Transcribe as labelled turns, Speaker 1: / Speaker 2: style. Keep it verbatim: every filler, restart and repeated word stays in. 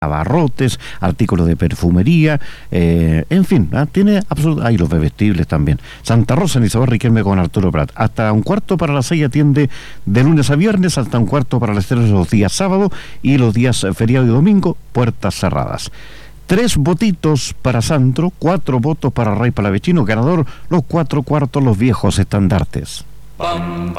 Speaker 1: abarrotes, artículos de perfumería, eh, en fin, ¿eh? Tiene absolutamente, hay los bebestibles también. Santa Rosa en Izabal Riquelme con Arturo Prat. Hasta un cuarto para las seis atiende de lunes a viernes, hasta un cuarto para las tres los días sábado y los días feriado y domingo, puertas cerradas. Tres votitos para Sandro, cuatro votos para Ray Palavecino, ganador los cuatro cuartos los viejos estandartes.